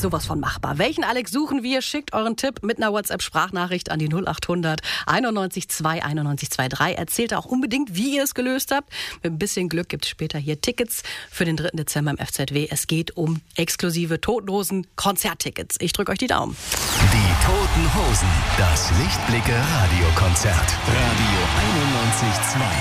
sowas von machbar. Welchen Alex suchen wir? Schickt euren Tipp mit einer WhatsApp-Sprachnachricht an die 0800 91 2 91 23. Erzählt auch unbedingt, wie ihr es gelöst habt. Mit ein bisschen Glück gibt es später hier Tickets für den 3. Dezember im FZW. Es geht um exklusive Toten-Hosen-Konzerttickets. Ich drücke euch die Daumen. Die Toten Hosen, das Lichtblicke Radiokonzert. Radio 91.2.